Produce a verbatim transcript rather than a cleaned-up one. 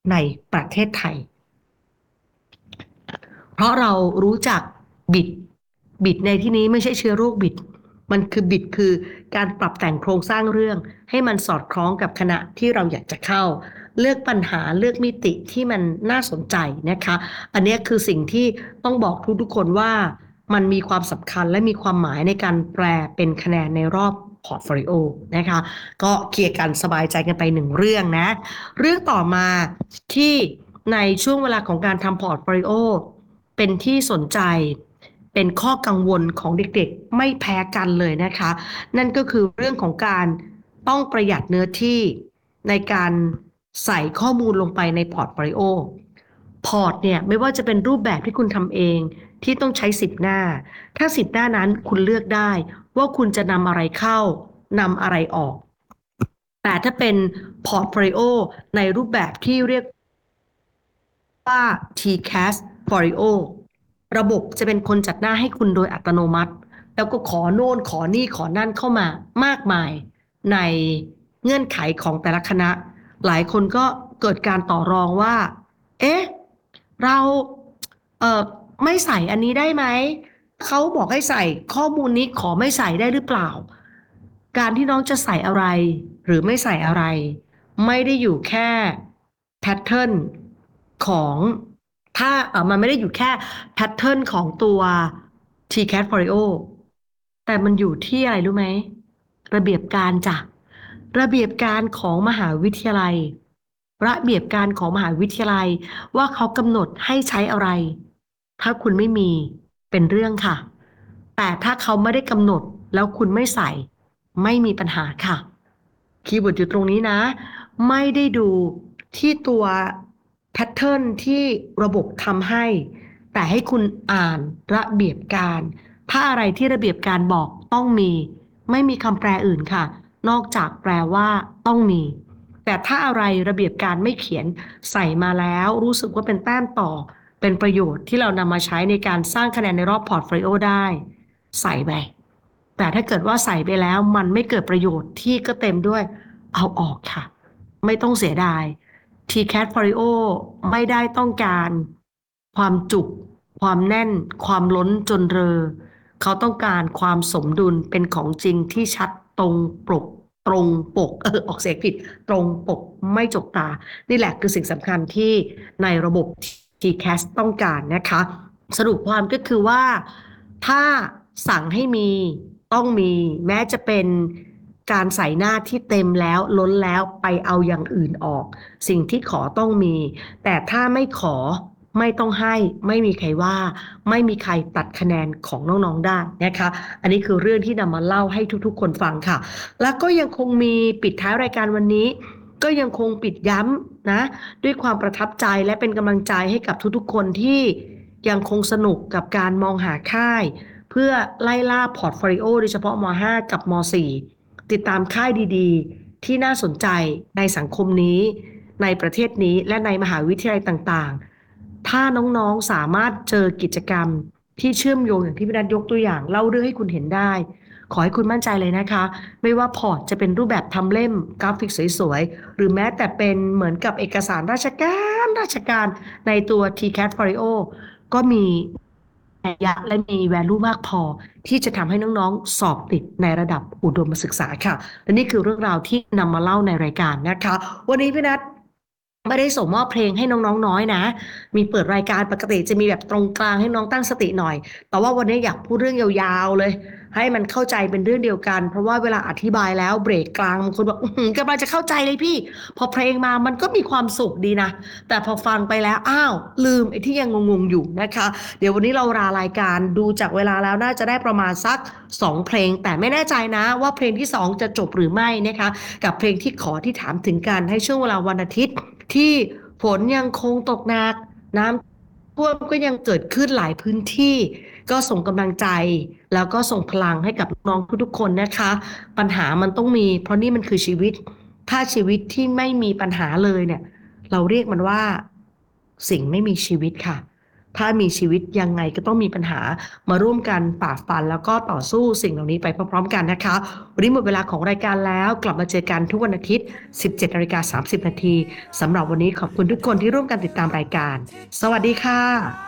ในประเทศไทย เพราะเรารู้จักบิดบิดในที่นี้ไม่ใช่เชื้อโรคบิดมันคือบิดคือการปรับแต่งโครงสร้างเรื่องให้มันสอดคล้องกับคณะที่เราอยากจะเข้าเลือกปัญหาเลือกมิติที่มันน่าสนใจนะคะอันนี้คือสิ่งที่ต้องบอกทุกๆคนว่ามันมีความสำคัญและมีความหมายในการแปลเป็นคะแนนในรอบพอร์ตโฟลิโอนะคะก็เคลียร์กันสบายใจกันไปหนึ่งเรื่องนะเรื่องต่อมาที่ในช่วงเวลาของการทำพอร์ตโฟลิโอเป็นที่สนใจเป็นข้อกังวลของเด็กๆไม่แพ้กันเลยนะคะนั่นก็คือเรื่องของการต้องประหยัดเนื้อที่ในการใส่ข้อมูลลงไปในพอร์ตโฟลิโอพอร์ตเนี่ยไม่ว่าจะเป็นรูปแบบที่คุณทำเองที่ต้องใช้สิบหน้าถ้าสิบหน้านั้นคุณเลือกได้ว่าคุณจะนำอะไรเข้านำอะไรออกแต่ถ้าเป็นพอร์ตโฟลิโอในรูปแบบที่เรียกว่า ที แคส Folio ระบบจะเป็นคนจัดหน้าให้คุณโดยอัตโนมัติแล้วก็ขอโน่นขอนี่ขอนั่นเข้ามามากมายในเงื่อนไขของแต่ละคณะหลายคนก็เกิดการต่อรองว่าเอ๊ะเราเอ่อไม่ใส่อันนี้ได้ไหมเขาบอกให้ใส่ข้อมูลนี้ขอไม่ใส่ได้หรือเปล่าการที่น้องจะใส่อะไรหรือไม่ใส่อะไรไม่ได้อยู่แค่แพทเทิร์นของถ้าเออมันไม่ได้อยู่แค่แพทเทิร์นของตัว ที แคส Folio แต่มันอยู่ที่อะไรรู้ไหมระเบียบการจ้ะระเบียบการของมหาวิทยาลัยระเบียบการของมหาวิทยาลัยว่าเขากำหนดให้ใช้อะไรถ้าคุณไม่มีเป็นเรื่องค่ะแต่ถ้าเขาไม่ได้กำหนดแล้วคุณไม่ใส่ไม่มีปัญหาค่ะคีย์เวิร์ดอยู่ตรงนี้นะไม่ได้ดูที่ตัวแพทเทิร์นที่ระบบทำให้แต่ให้คุณอ่านระเบียบการถ้าอะไรที่ระเบียบการบอกต้องมีไม่มีคำแปลอื่นค่ะนอกจากแปลว่าต้องมีแต่ถ้าอะไรระเบียบการไม่เขียนใส่มาแล้วรู้สึกว่าเป็นแต้มต่อเป็นประโยชน์ที่เรานำมาใช้ในการสร้างคะแนนในรอบพอร์ตโฟลิโอได้ใส่ไปแต่ถ้าเกิดว่าใส่ไปแล้วมันไม่เกิดประโยชน์ที่ก็เต็มด้วยเอาออกค่ะไม่ต้องเสียดาย ที แคส Folio ไม่ได้ต้องการความจุกความแน่นความล้นจนเรอเขาต้องการความสมดุลเป็นของจริงที่ชัดตรงปกตรงปกเออออกเสียงผิดตรงปกไม่จกตานี่แหละคือสิ่งสำคัญที่ในระบบ ที แคส ต้องการนะคะสรุปความก็คือว่าถ้าสั่งให้มีต้องมีแม้จะเป็นการใส่หน้าที่เต็มแล้วล้นแล้วไปเอาอย่างอื่นออกสิ่งที่ขอต้องมีแต่ถ้าไม่ขอไม่ต้องให้ไม่มีใครว่าไม่มีใครตัดคะแนนของน้องๆได้นะคะอันนี้คือเรื่องที่นำมาเล่าให้ทุกๆคนฟังค่ะแล้วก็ยังคงมีปิดท้ายรายการวันนี้ก็ยังคงปิดย้ำนะด้วยความประทับใจและเป็นกำลังใจให้กับทุกๆคนที่ยังคงสนุกกับการมองหาค่ายเพื่อไล่ล่าพอร์ตโฟลิโอโดยเฉพาะม .ห้า กับม .สี่ ติดตามค่ายดีๆที่น่าสนใจในสังคมนี้ในประเทศนี้และในมหาวิทยาลัยต่างๆถ้าน้องๆสามารถเจอกิจกรรมที่เชื่อมโยงอย่างที่พี่นัทยกตัวอย่างเล่าเรื่องให้คุณเห็นได้ขอให้คุณมั่นใจเลยนะคะไม่ว่าพอร์ตจะเป็นรูปแบบทำเล่มกราฟิกสวยๆหรือแม้แต่เป็นเหมือนกับเอกสารราชการราชการในตัว ที แคส Folio ก็มีนัยยะและมี value มากพอที่จะทำให้น้องๆสอบติดในระดับอุดมศึกษาค่ะและนี่คือเรื่องราวที่นำมาเล่าในรายการนะคะวันนี้พี่นัทไม่ได้ส่งมอบเพลงให้น้องๆน้อยนะมีเปิดรายการปกติจะมีแบบตรงกลางให้น้องตั้งสติหน่อยแต่ว่าวันนี้อยากพูดเรื่องยาวๆเลยให้มันเข้าใจเป็นเรื่องเดียวกันเพราะว่าเวลาอธิบายแล้วเบรกกลางบางคนบอกอื้อหือกำลังจะเข้าใจเลยพี่พอเพลงมามันก็มีความสุขดีนะแต่พอฟังไปแล้วอ้าวลืมไอ้ที่ยังงงๆอยู่นะคะ เดี๋ยววันนี้เราลารายการดูจากเวลาแล้วน่าจะได้ประมาณสักสองเพลงแต่ไม่แน่ใจนะว่าเพลงที่สองจะจบหรือไม่นะคะกับเพลงที่ขอที่ถามถึงกันให้ช่วงเวลาวันอาทิตย์ที่ฝนยังคงตกหนักน้ำท่วมก็ยังเกิดขึ้นหลายพื้นที่ก็ส่งกำลังใจแล้วก็ส่งพลังให้กับน้องทุกๆคนนะคะปัญหามันต้องมีเพราะนี่มันคือชีวิตถ้าชีวิตที่ไม่มีปัญหาเลยเนี่ยเราเรียกมันว่าสิ่งไม่มีชีวิตค่ะถ้ามีชีวิตยังไงก็ต้องมีปัญหามาร่วมกันฝ่าฟันแล้วก็ต่อสู้สิ่งเหล่านี้ไปพร้อมๆกันนะคะวันนี้หมดเวลาของรายการแล้วกลับมาเจอกันทุกวันอาทิตย์ สิบเจ็ดนาฬิกาสามสิบนาทีสำหรับวันนี้ขอบคุณทุกคนที่ร่วมกันติดตามรายการสวัสดีค่ะ